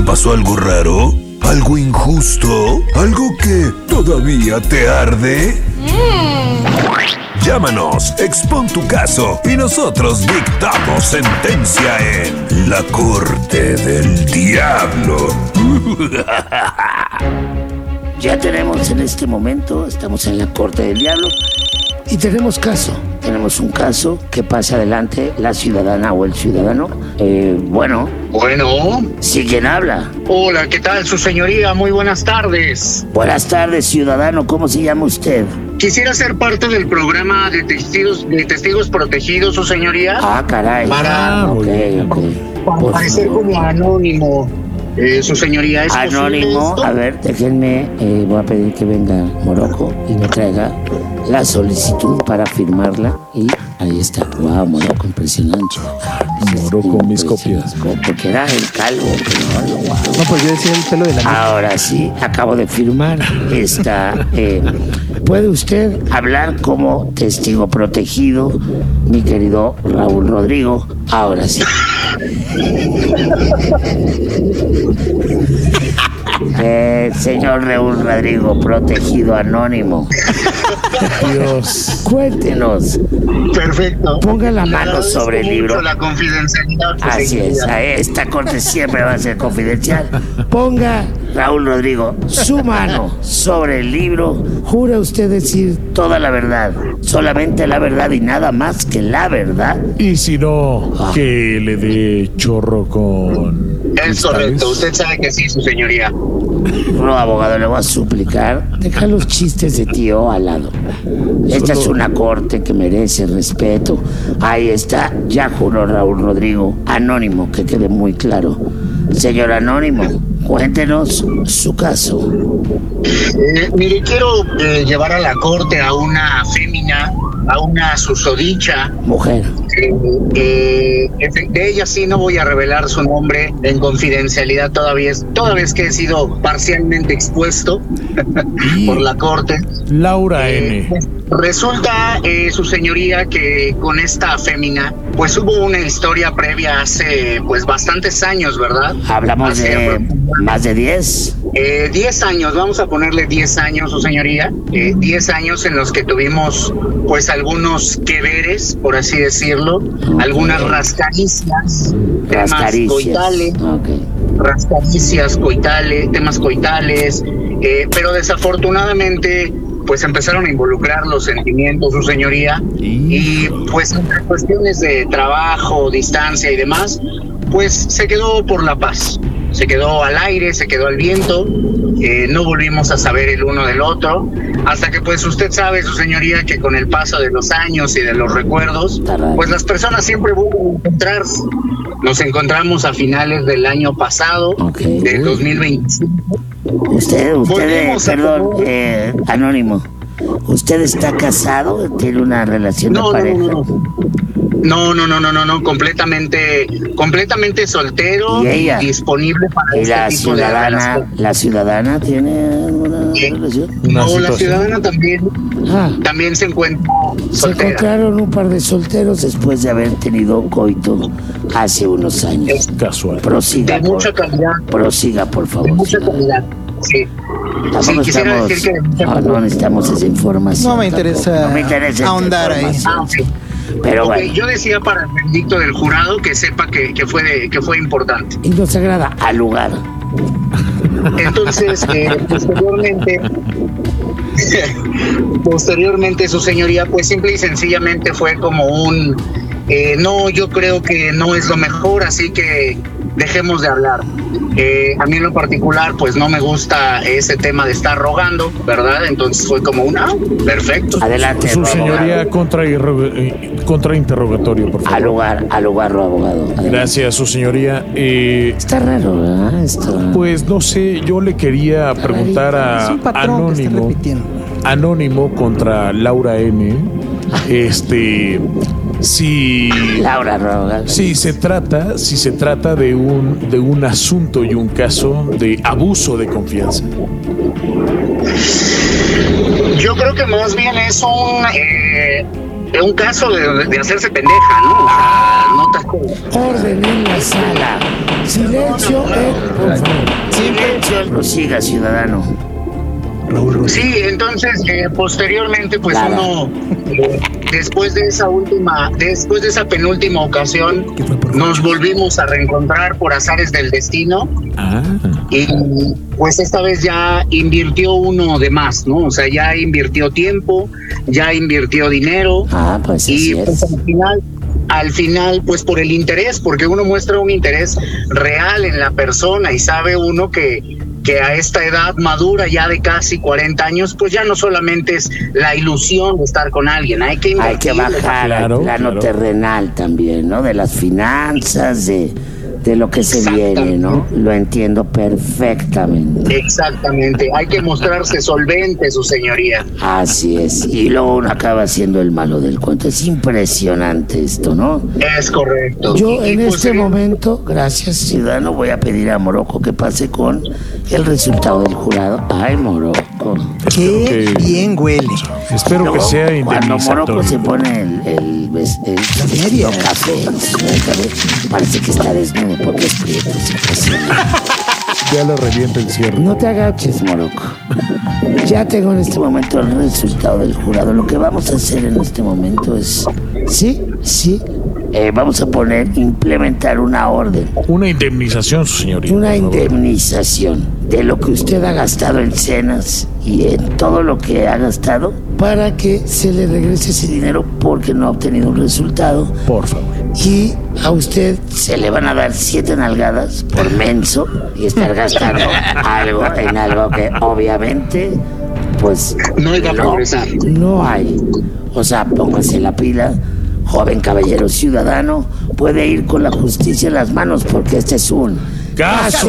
pasó algo raro? ¿Algo injusto? ¿Algo que todavía te arde? Llámanos, expon tu caso y nosotros dictamos sentencia en La Corte del Diablo. Ya tenemos en este momento, estamos en la Corte del Diablo y tenemos caso. Tenemos un caso que pasa adelante la ciudadana o el ciudadano. Bueno. ¿Sí quién habla? Hola, ¿qué tal, su señoría? Muy buenas tardes. Buenas tardes, ciudadano. ¿Cómo se llama usted? Quisiera ser parte del programa de testigos protegidos, su señoría. Ah, caray. Para aparecer como anónimo. Su señoría, ¿es anónimo? A ver, déjenme, voy a pedir que venga Morocco y me traiga la solicitud para firmarla. Y ahí está. Wow, Morocco, impresionante. Morocco, mis copias. Porque era el calvo. No, pues yo decía el pelo de la... Ahora sí, acabo de firmar esta. ¿Puede usted hablar como testigo protegido, mi querido Raúl Rodrigo? Ahora sí. Señor Raúl Rodrigo, protegido anónimo. Dios. Cuéntenos. Perfecto. Ponga la mano sobre el libro. La confidencialidad. Así es. Esta corte siempre va a ser confidencial. Ponga, Raúl Rodrigo, su mano sobre el libro. ¿Jura usted decir toda la verdad, solamente la verdad y nada más que la verdad? Y si no, que le dé chorro con... Es correcto, usted sabe que sí, su señoría. No, abogado, le voy a suplicar, deja los chistes de tío al lado. Esta es una corte que merece respeto. Ahí está, ya juró Raúl Rodrigo, anónimo, que quede muy claro. Señor anónimo, cuéntenos su caso. Mire, quiero llevar a la corte a una fémina, a una susodicha. Mujer. De ella sí no voy a revelar su nombre en confidencialidad toda vez que he sido parcialmente expuesto por la corte. Laura N. Resulta, su señoría, que con esta fémina, pues hubo una historia previa hace, pues, bastantes años, ¿verdad? Hablamos de más de 10. 10 años, vamos a ponerle 10 años, su señoría. 10 años en los que tuvimos, pues, algunos que veres, por así decirlo, algunas rascaricias, temas coitales, rascaricias coitales, temas coitales, pero desafortunadamente pues empezaron a involucrar los sentimientos, su señoría, y pues entre cuestiones de trabajo, distancia y demás, pues se quedó por la paz, se quedó al aire, se quedó al viento, no volvimos a saber el uno del otro, hasta que pues usted sabe, su señoría, que con el paso de los años y de los recuerdos, pues las personas siempre vuelven a encontrarse. Nos encontramos a finales del año pasado, del 2025. Usted, perdón, anónimo, ¿usted está casado? ¿Tiene una relación de pareja? No, completamente soltero y disponible para este tipo de relación. ¿La ciudadana tiene alguna relación? No, la ciudadana también se encuentra soltera. Se encontraron un par de solteros después de haber tenido coito hace unos años. Es casual. Prosiga, de mucha calidad. Prosiga, por favor. De mucha calidad, sí. Quisiera decir que no necesitamos esa información. No me interesa ahondar ahí. Pero bueno. Yo decía para el veredicto del jurado que sepa que fue importante. Y nos agrada al lugar. Entonces, posteriormente su señoría, pues simple y sencillamente fue como un no, yo creo que no es lo mejor, así que dejemos de hablar. A mí en lo particular, pues no me gusta ese tema de estar rogando, ¿verdad? Entonces fue como perfecto. Adelante, su señoría, contrainterrogatorio, por favor. Al lugar, abogado. Adelante. Gracias, su señoría. Está raro, ¿verdad? Pues no sé, yo le quería preguntar a Anónimo contra Laura N. Si se trata de un asunto y un caso de abuso de confianza. Yo creo que más bien es un caso de hacerse pendeja, ¿no? O sea, no Orden en la sala. Silencio, por favor. Silencio. Prosiga, ciudadano. Sí, entonces posteriormente pues uno después de esa penúltima ocasión nos volvimos a reencontrar por azares del destino y pues esta vez ya invirtió uno de más, ¿no? O sea, ya invirtió tiempo, ya invirtió dinero pues y pues al final pues por el interés, porque uno muestra un interés real en la persona y sabe uno que a esta edad madura ya de casi 40 años, pues ya no solamente es la ilusión de estar con alguien, hay que bajar al plano terrenal también, ¿no? De las finanzas, de lo que se viene, ¿no? Lo entiendo perfectamente. Exactamente, hay que mostrarse solvente, su señoría. Así es, y luego uno acaba siendo el malo del cuento. Es impresionante esto, ¿no? Es correcto. Yo en este momento, gracias, ciudadano, voy a pedir a Morocco que pase con el resultado del jurado. Ay, Morocco. Qué bien huele. Espero que sea cuando indemnizatorio. Morocco se pone el café, parece que está desnudo porque es prieto. Ya le revienta el cierre. No te agaches, Morocco. Ya tengo en este momento el resultado del jurado. Lo que vamos a hacer en este momento es... Sí. Vamos a implementar una orden. Una indemnización, su señoría. Una indemnización de lo que usted ha gastado en cenas y en todo lo que ha gastado para que se le regrese ese dinero porque no ha obtenido un resultado. Por favor. Y a usted se le van a dar 7 nalgadas por menso y estar gastando en algo que obviamente pues no iba a progresar. No hay. O sea, póngase la pila. Joven caballero ciudadano, puede ir con la justicia en las manos porque este es un caso